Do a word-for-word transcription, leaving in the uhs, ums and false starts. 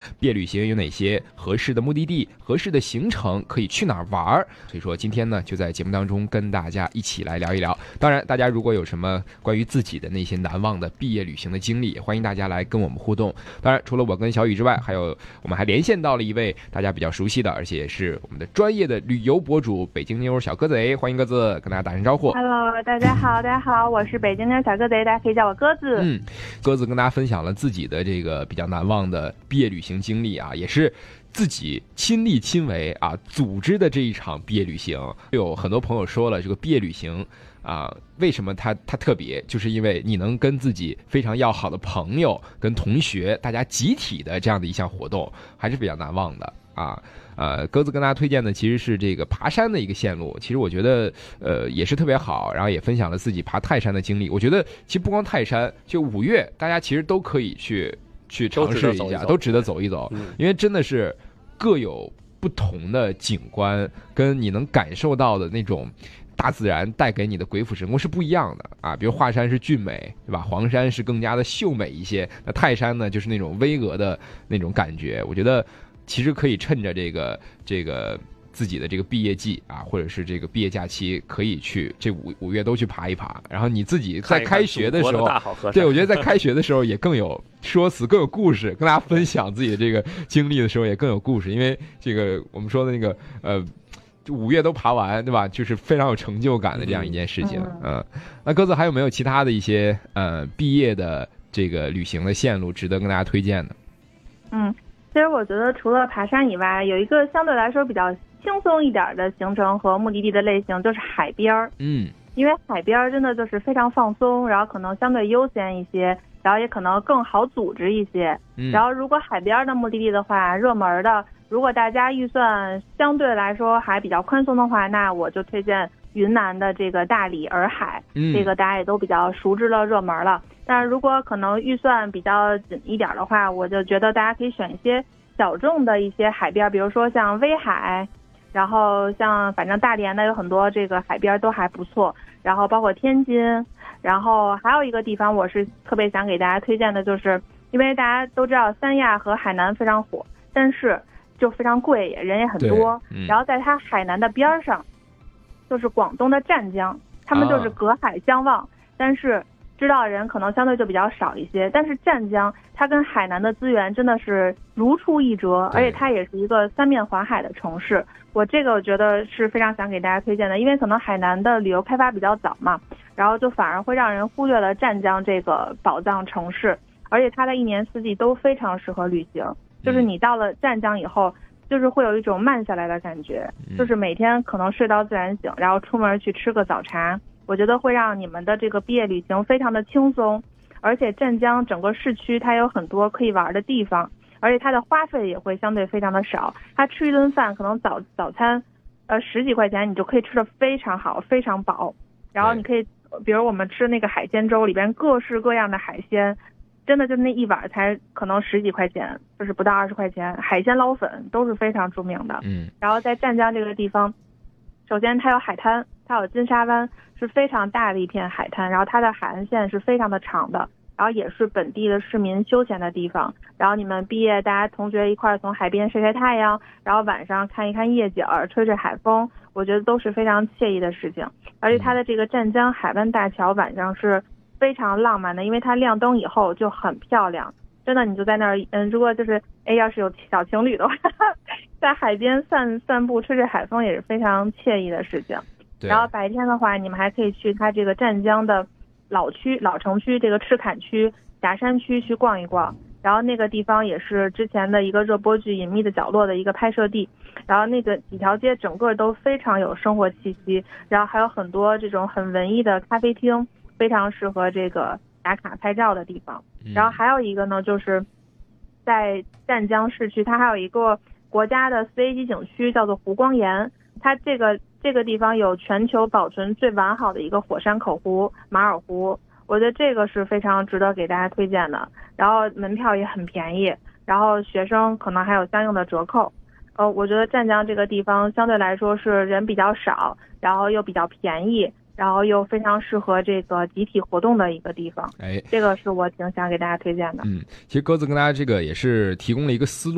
毕业旅行有哪些合适的目的地、合适的行程，可以去哪儿玩。所以说今天呢，就在节目当中跟大家一起来聊一聊。当然，大家如果有什么关于自己的那些难忘的毕业旅行的经历，也欢迎大家来跟我们互动。当然，除了我跟小雨之外，还有我们还连线到了一位大家比较熟悉的，而且也是我们的专业的旅游博主北京妞小鸽子，欢迎鸽子跟大家打声招呼。 Hello， 大家好，大家好，我是北京妞小鸽子，大家可以叫我鸽子。 嗯，鸽子跟大家分享了自己的这个比较难忘的毕业旅行经历啊，也是自己亲力亲为啊组织的这一场毕业旅行。有很多朋友说了，这个毕业旅行啊，为什么它它特别，就是因为你能跟自己非常要好的朋友跟同学大家集体的这样的一项活动，还是比较难忘的啊。呃，鸽子跟大家推荐的其实是这个爬山的一个线路，其实我觉得呃也是特别好，然后也分享了自己爬泰山的经历。我觉得其实不光泰山，就五岳大家其实都可以去去尝试一下，都值得走一走，因为真的是各有不同的景观，跟你能感受到的那种大自然带给你的鬼斧神工是不一样的啊。比如华山是俊美，对吧？黄山是更加的秀美一些，那泰山呢就是那种巍峨的那种感觉。我觉得其实可以趁着这个这个自己的这个毕业季啊，或者是这个毕业假期，可以去这五五岳都去爬一爬。然后你自己在开学的时候， 看看对，我觉得在开学的时候也更有说辞，更有故事，跟大家分享自己的这个经历的时候也更有故事。因为这个我们说的那个呃。五岳都爬完，对吧？就是非常有成就感的这样一件事情。嗯，嗯那鸽子还有没有其他的一些呃毕业的这个旅行的线路值得跟大家推荐的？ 嗯，其实我觉得除了爬山以外，有一个相对来说比较轻松一点的行程和目的地的类型，就是海边儿。 嗯， 因为海边儿真的就是非常放松，然后可能相对悠闲一些，然后也可能更好组织一些。 嗯， 然后如果海边的目的地的话，热门的。如果大家预算相对来说还比较宽松的话，那我就推荐云南的这个大理洱海， 嗯， 这个大家也都比较熟知了热门了。但是如果可能预算比较紧一点的话，我就觉得大家可以选一些小众的一些海边，比如说像威海，然后像反正大连的有很多这个海边都还不错，然后包括天津，然后还有一个地方我是特别想给大家推荐的，就是因为大家都知道三亚和海南非常火，但是就非常贵，人也很多。 嗯、 然后在它海南的边上，就是广东的湛江，他们就是隔海相望，啊、但是知道的人可能相对就比较少一些。但是湛江它跟海南的资源真的是如出一辙，而且它也是一个三面环海的城市。我这个我觉得是非常想给大家推荐的，因为可能海南的旅游开发比较早嘛，然后就反而会让人忽略了湛江这个宝藏城市，而且它的一年四季都非常适合旅行。就是你到了湛江以后，就是会有一种慢下来的感觉，就是每天可能睡到自然醒，然后出门去吃个早茶，我觉得会让你们的这个毕业旅行非常的轻松。而且湛江整个市区它有很多可以玩的地方，而且它的花费也会相对非常的少，它吃一顿饭可能早早餐呃十几块钱你就可以吃得非常好，非常饱。然后你可以比如我们吃那个海鲜粥，里边各式各样的海鲜，真的就那一碗才可能十几块钱，就是不到二十块钱。海鲜捞粉都是非常著名的。 嗯， 然后在湛江这个地方，首先它有海滩，它有金沙湾，是非常大的一片海滩，然后它的海岸线是非常的长的，然后也是本地的市民休闲的地方。然后你们毕业，大家同学一块从海边晒晒太阳，然后晚上看一看夜景，吹吹海风，我觉得都是非常惬意的事情。而且它的这个湛江海湾大桥晚上是非常浪漫的，因为它亮灯以后就很漂亮，真的你就在那儿，嗯，如果就是哎，要是有小情侣的话，在海边散散步吹吹海风也是非常惬意的事情。然后白天的话，你们还可以去它这个湛江的老区老城区这个赤坎区霞山区去逛一逛，然后那个地方也是之前的一个热播剧《隐秘的角落》的一个拍摄地，然后那个几条街整个都非常有生活气息，然后还有很多这种很文艺的咖啡厅，非常适合这个打卡拍照的地方。然后还有一个呢，就是在湛江市区，它还有一个国家的四 A 级景区叫做湖光岩，它这个这个地方有全球保存最完好的一个火山口湖马尔湖，我觉得这个是非常值得给大家推荐的。然后门票也很便宜，然后学生可能还有相应的折扣。呃，我觉得湛江这个地方相对来说是人比较少，然后又比较便宜，然后又非常适合这个集体活动的一个地方。 哎， 这个是我挺想给大家推荐的。 嗯，其实鸽子跟大家这个也是提供了一个思路。